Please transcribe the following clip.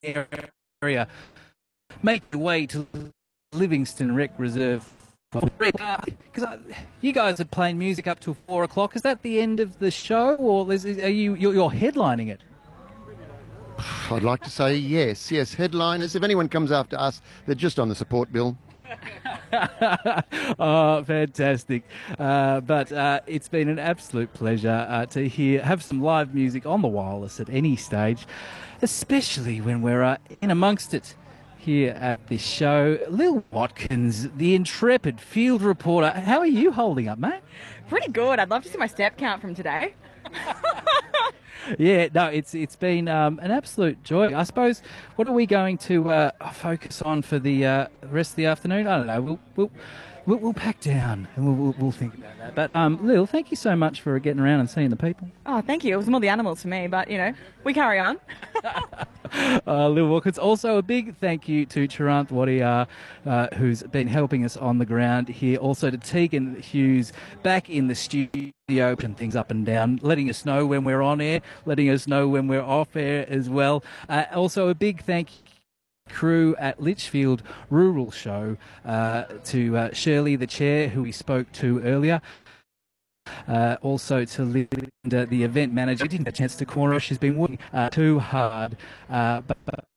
area, make your way to Livingston Rec Reserve. Because you guys are playing music up till 4 o'clock. Is that the end of the show, or are you're headlining it? I'd like to say yes. Yes, headliners. If anyone comes after us, they're just on the support bill. Oh, fantastic. But it's been an absolute pleasure to have some live music on the wireless at any stage, especially when we're in amongst it here at this show. Lil Watkins, the intrepid field reporter. How are you holding up, mate? Pretty good. I'd love to see my step count from today. Yeah, no, it's been an absolute joy. I suppose, what are we going to focus on for the rest of the afternoon? I don't know. We'll pack down and we'll think about that. But Lil, thank you so much for getting around and seeing the people. Oh, thank you. It was more the animals for me, but, we carry on. Lil Watkins. Also, a big thank you to Charanth Wadiyar, who's been helping us on the ground here. Also to Tegan Hughes back in the studio, putting things up and down, letting us know when we're on air, letting us know when we're off air as well. Also, a big thank you crew at Litchfield Rural Show, to Shirley, the chair, who we spoke to earlier. Also to Linda, the event manager. We didn't get a chance to corner her. She's been working too hard. But